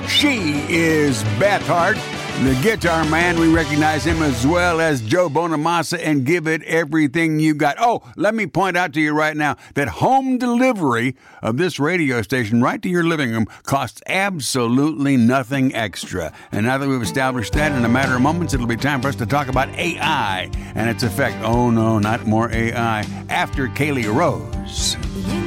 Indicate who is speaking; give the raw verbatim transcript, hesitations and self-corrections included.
Speaker 1: She is Beth Hart, the guitar man. We recognize him as well as Joe Bonamassa and Give It Everything You Got. Oh, let me point out to you right now that home delivery of this radio station right to your living room costs absolutely nothing extra. And now that we've established that, in a matter of moments, it'll be time for us to talk about A I and its effect. Oh, no, not more A I. After Kaylee Rose.